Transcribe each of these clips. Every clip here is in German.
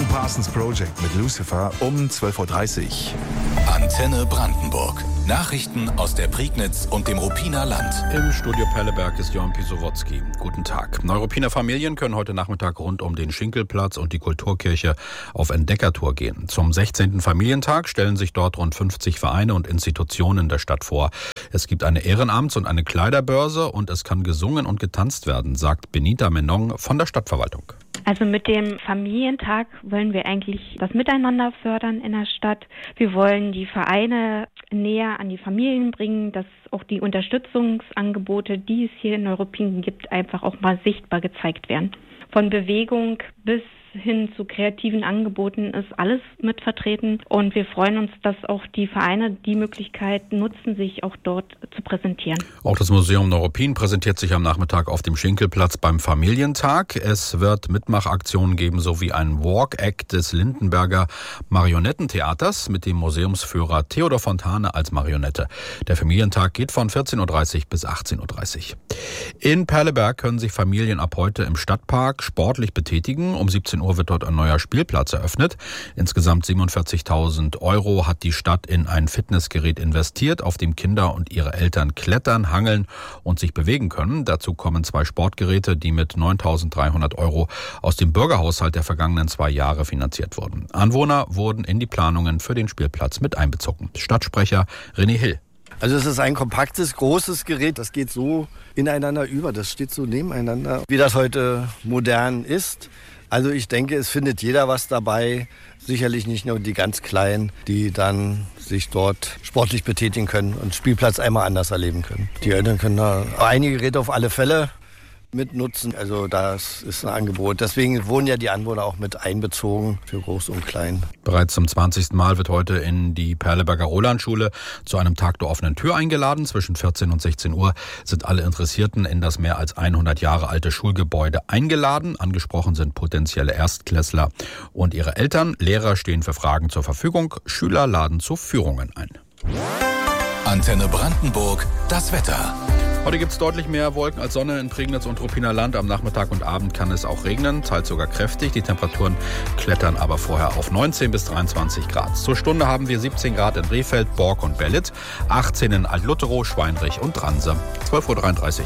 Parsons Project mit Lucifer um 12.30 Uhr. Antenne Brandenburg. Nachrichten aus der Prignitz und dem Ruppiner Land. Im Studio Perleberg ist Johann Pisowotzki. Guten Tag. Neuruppiner Familien können heute Nachmittag rund um den Schinkelplatz und die Kulturkirche auf Entdeckertour gehen. Zum 16. Familientag stellen sich dort rund 50 Vereine und Institutionen der Stadt vor. Es gibt eine Ehrenamts- und eine Kleiderbörse und es kann gesungen und getanzt werden, sagt Benita Menong von der Stadtverwaltung. Also mit dem Familientag wollen wir eigentlich das Miteinander fördern in der Stadt. Wir wollen die Vereine näher an die Familien bringen, dass auch die Unterstützungsangebote, die es hier in Neuruppin gibt, einfach auch mal sichtbar gezeigt werden. Von Bewegung bis hin zu kreativen Angeboten ist alles mit vertreten und wir freuen uns, dass auch die Vereine die Möglichkeit nutzen, sich auch dort zu präsentieren. Auch das Museum Neuruppin präsentiert sich am Nachmittag auf dem Schinkelplatz beim Familientag. Es wird Mitmachaktionen geben sowie ein Walk-Act des Lindenberger Marionettentheaters mit dem Museumsführer Theodor Fontane als Marionette. Der Familientag geht von 14.30 Uhr bis 18.30 Uhr. In Perleberg können sich Familien ab heute im Stadtpark sportlich betätigen. Um 17 Uhr wird dort ein neuer Spielplatz eröffnet. Insgesamt 47.000 € hat die Stadt in ein Fitnessgerät investiert, auf dem Kinder und ihre Eltern klettern, hangeln und sich bewegen können. Dazu kommen 2 Sportgeräte, die mit 9.300 € aus dem Bürgerhaushalt der vergangenen 2 Jahre finanziert wurden. Anwohner wurden in die Planungen für den Spielplatz mit einbezogen. Stadtsprecher René Hill. Also es ist ein kompaktes, großes Gerät, das geht so ineinander über, das steht so nebeneinander, wie das heute modern ist. Also ich denke, es findet jeder was dabei, sicherlich nicht nur die ganz Kleinen, die dann sich dort sportlich betätigen können und Spielplatz einmal anders erleben können. Die Eltern können da einige Geräte auf alle Fälle mitnutzen, also das ist ein Angebot. Deswegen wurden ja die Anwohner auch mit einbezogen für Groß und Klein. Bereits zum 20. Mal wird heute in die Perleberger Rolandschule zu einem Tag der offenen Tür eingeladen. Zwischen 14 und 16 Uhr sind alle Interessierten in das mehr als 100 Jahre alte Schulgebäude eingeladen. Angesprochen sind potenzielle Erstklässler und ihre Eltern. Lehrer stehen für Fragen zur Verfügung. Schüler laden zu Führungen ein. Antenne Brandenburg, das Wetter. Heute gibt es deutlich mehr Wolken als Sonne in Prignitz und Ruppiner Land. Am Nachmittag und Abend kann es auch regnen, teils sogar kräftig. Die Temperaturen klettern aber vorher auf 19 bis 23 Grad. Zur Stunde haben wir 17 Grad in Rehfeld, Bork und Belitz, 18 in Alt-Lutterow, Schweinrich und Dranse. 12.33 Uhr.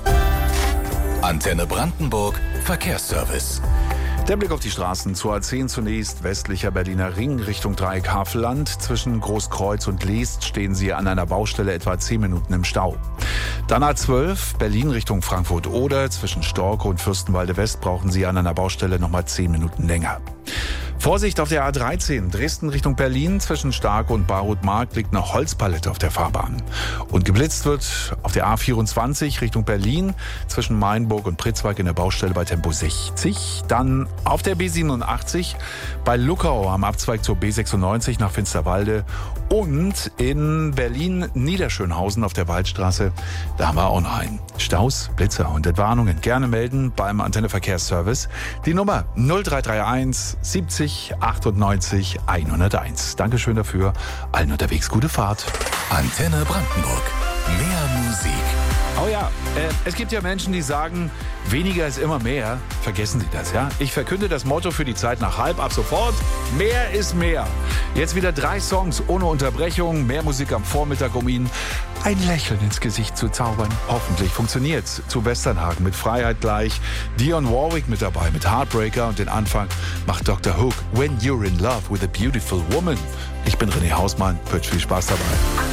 Antenne Brandenburg, Verkehrsservice. Der Blick auf die Straßen zur A10 zunächst. Westlicher Berliner Ring Richtung Dreieck Havelland. Zwischen Großkreuz und Leest stehen Sie an einer Baustelle etwa 10 Minuten im Stau. Dann A12 Berlin Richtung Frankfurt-Oder. Zwischen Storke und Fürstenwalde West brauchen Sie an einer Baustelle nochmal 10 Minuten länger. Vorsicht auf der A13, Dresden Richtung Berlin, zwischen Starke und Barut-Markt liegt eine Holzpalette auf der Fahrbahn. Und geblitzt wird auf der A24 Richtung Berlin, zwischen Mainburg und Pritzwalk in der Baustelle bei Tempo 60. Dann auf der B87 bei Luckau am Abzweig zur B96 nach Finsterwalde. Und in Berlin-Niederschönhausen auf der Waldstraße, da haben wir auch noch einen. Staus, Blitzer und Entwarnungen gerne melden beim Antenne Verkehrsservice. Die Nummer 0331 70 98 101. Dankeschön dafür. Allen unterwegs gute Fahrt. Antenne Brandenburg. Mehr Musik. Oh ja, es gibt ja Menschen, die sagen, weniger ist immer mehr. Vergessen Sie das, ja? Ich verkünde das Motto für die Zeit nach halb ab sofort. Mehr ist mehr. Jetzt wieder 3 Songs ohne Unterbrechung. Mehr Musik am Vormittag, um Ihnen ein Lächeln ins Gesicht zu zaubern. Hoffentlich funktioniert's. Zu Westernhagen mit Freiheit gleich. Dionne Warwick mit dabei mit Heartbreaker. Und den Anfang macht Dr. Hook. When You're in Love with a Beautiful Woman. Ich bin René Hausmann. Wird viel Spaß dabei.